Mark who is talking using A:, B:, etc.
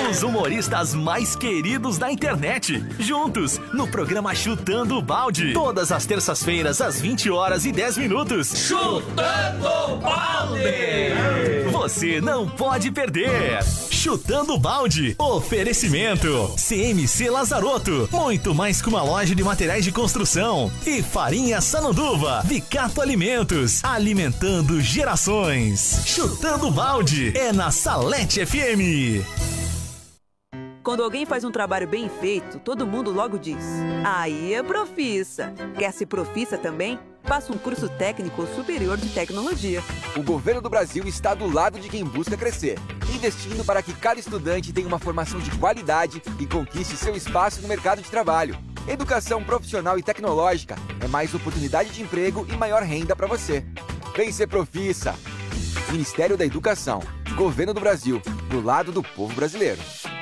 A: Os humoristas mais queridos da internet, juntos no programa Chutando o Balde. Todas as terças-feiras, às 20h10.
B: Chutando o Balde!
A: Você não pode perder. Chutando o Balde. Oferecimento CMC Lazarotto. Muito mais que uma loja de materiais de construção. E Farinha Sananduva. Vicato Alimentos. Alimentando gerações. Chutando o Balde é na Salete FM.
C: Quando alguém faz um trabalho bem feito, todo mundo logo diz: aí é profissa. Quer ser profissa também? Faça um curso técnico ou superior de tecnologia.
D: O governo do Brasil está do lado de quem busca crescer, investindo para que cada estudante tenha uma formação de qualidade e conquiste seu espaço no mercado de trabalho. Educação profissional e tecnológica é mais oportunidade de emprego e maior renda para você. Vem ser profissa. Ministério da Educação, Governo do Brasil, do lado do povo brasileiro.